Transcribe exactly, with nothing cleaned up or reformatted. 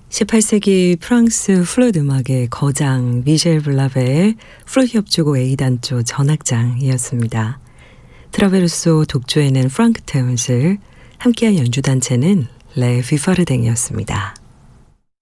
십팔 세기 프랑스 플루트 음악의 거장 미셸 블라베의 플루트 협주곡 A단조 전악장이었습니다. 트라베르소 독주에는 프랑크 태운스를 함께한 연주단체는 레 비파르댕이었습니다.